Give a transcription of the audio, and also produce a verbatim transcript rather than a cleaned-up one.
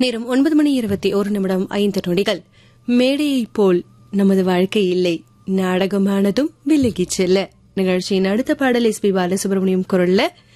நேரம் ஒன்பது மணி இருபத்தி ஒரு நிமிடம் ஐந்து நொடிகள். மேடையைப் போல் நமது வாழ்க்கை இல்லை, நாடகமானதும் விலகிச் செல்ல. நிகழ்ச்சியின் அடுத்த பாடல் எஸ் பி பாலசுப்ரமணியம் குரல்ல